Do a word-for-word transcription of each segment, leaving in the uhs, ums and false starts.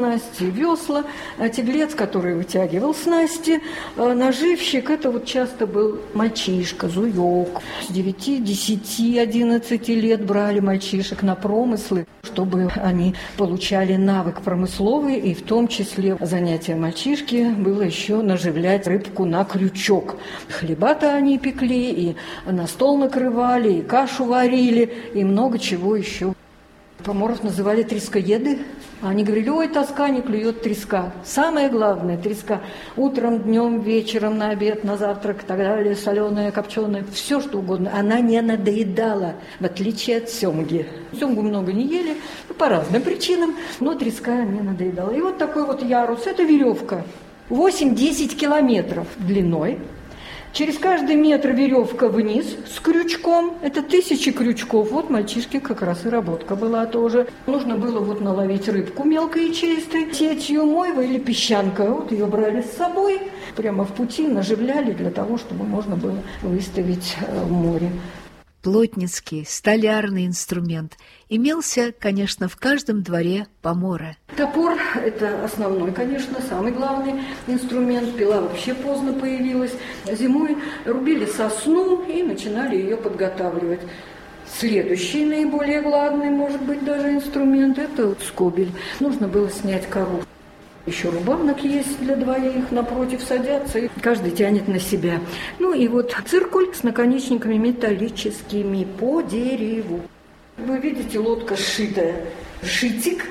снасти, весла, тяглец, который вытягивал снасти, наживщик – это вот часто был мальчишка, зуёк. С девяти, десяти, одиннадцати лет брали мальчишек на промыслы, чтобы они получали навык промысловый, и в том числе занятие мальчишки было еще наживлять рыбку на крючок. Хлеба-то они пекли, и на стол накрывали, и кашу варили, и много чего еще. Поморов называли трескоеды. Они говорили: ой, тоска, не клюет треска. Самое главное – треска. Утром, днем, вечером, на обед, на завтрак и так далее, соленая, копченая, все что угодно. Она не надоедала, в отличие от семги. Семгу много не ели, по разным причинам, но треска не надоедала. И вот такой вот ярус – это веревка. восемь-десять километров длиной. Через каждый метр веревка вниз с крючком. Это тысячи крючков. Вот мальчишки как раз и работка была тоже. Нужно было вот наловить рыбку мелкой и чистой, сетью мойва или песчанка. Вот ее брали с собой, прямо в пути наживляли для того, чтобы можно было выставить в море. Плотницкий, столярный инструмент имелся, конечно, в каждом дворе помора. Топор – это основной, конечно, самый главный инструмент. Пила вообще поздно появилась. Зимой рубили сосну и начинали ее подготавливать. Следующий, наиболее главный, может быть, даже инструмент – это вот скобель. Нужно было снять кору. Еще рубанок есть для двоих, напротив садятся, и каждый тянет на себя. Ну и вот циркуль с наконечниками металлическими по дереву. Вы видите, лодка сшитая. Шитик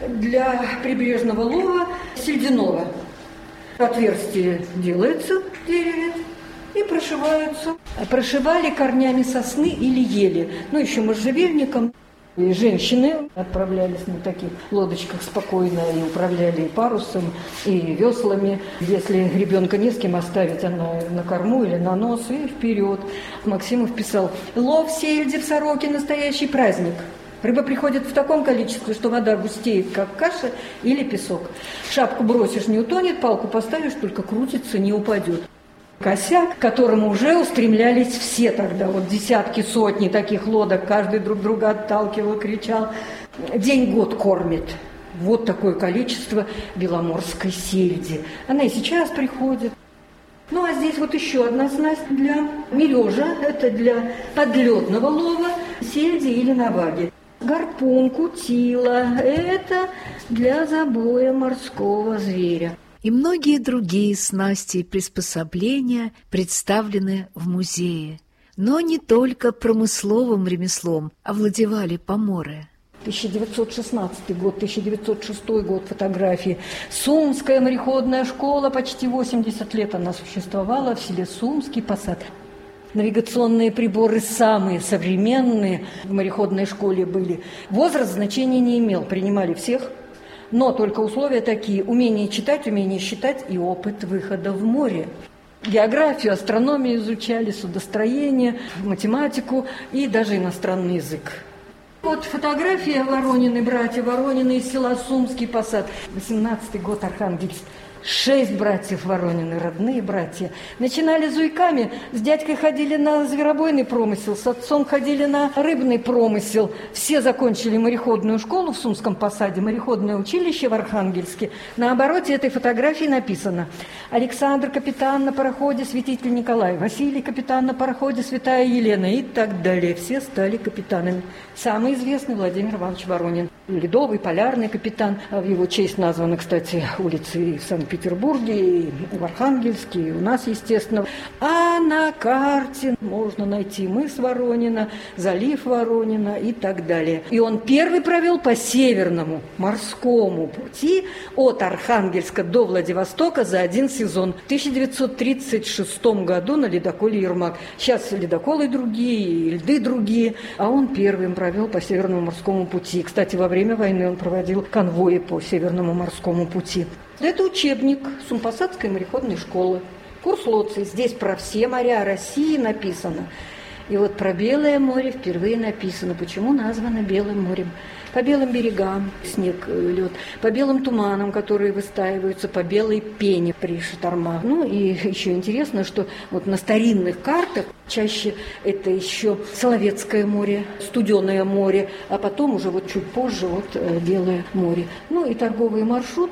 для прибрежного лова сельдяного. Отверстие делается в дереве и прошиваются. Прошивали корнями сосны или ели, ну еще можжевельником. И женщины отправлялись на таких лодочках спокойно и управляли и парусом, и веслами. Если ребенка не с кем оставить, она на корму или на нос, и вперед. Максимов писал: «Лов сельди в Сороке – настоящий праздник. Рыба приходит в таком количестве, что вода густеет, как каша или песок. Шапку бросишь – не утонет, палку поставишь – только крутится, не упадет». Косяк, к которому уже устремлялись все тогда, вот десятки, сотни таких лодок, каждый друг друга отталкивал, кричал: «День-год кормит». Вот такое количество беломорской сельди. Она и сейчас приходит. Ну, а здесь вот еще одна снасть для мережа, это для подлетного лова, сельди или наваги. Гарпун, кутила – это для забоя морского зверя. И многие другие снасти и приспособления представлены в музее. Но не только промысловым ремеслом овладевали поморы. тысяча девятьсот шестнадцатый год, тысяча девятьсот шестой год, фотографии. Сумская мореходная школа, почти восемьдесят лет она существовала в селе Сумский Посад. Навигационные приборы самые современные в мореходной школе были. Возраст значения не имел, принимали всех. Но только условия такие: умение читать, умение считать и опыт выхода в море. Географию, астрономию изучали, судостроение, математику и даже иностранный язык. Вот фотография Воронины, братья Воронины из села Сумский Посад. восемнадцатый год, Архангельск. Шесть братьев Воронины, родные братья. Начинали зуйками, с дядькой ходили на зверобойный промысел, с отцом ходили на рыбный промысел. Все закончили мореходную школу в Сумском Посаде, мореходное училище в Архангельске. На обороте этой фотографии написано: Александр капитан на пароходе Святитель Николай, Василий капитан на пароходе Святая Елена и так далее. Все стали капитанами. Самый известный Владимир Иванович Воронин. Ледовый, полярный капитан. В его честь названы, кстати, улицы и в Санкт-Петербурге, и в Архангельске, и у нас, естественно. А на карте можно найти мыс Воронина, залив Воронина и так далее. И он первый провел по северному морскому пути от Архангельска до Владивостока за один сезон. В тысяча девятьсот тридцать шестом году на ледоколе «Ермак». Сейчас ледоколы другие, льды другие, а он первым провел по Северному морскому пути. Кстати, во время войны он проводил конвои по Северному морскому пути. Это учебник Сумпосадской мореходной школы. Курс Лоций. Здесь про все моря России написано. И вот про Белое море впервые написано. Почему названо Белым морем? по белым берегам снег, лед, по белым туманам, которые выстаиваются, по белой пене при штормах. Ну и еще интересно, что вот на старинных картах чаще это еще Соловецкое море, Студеное море, а потом уже вот чуть позже вот Белое море. Ну и торговый маршрут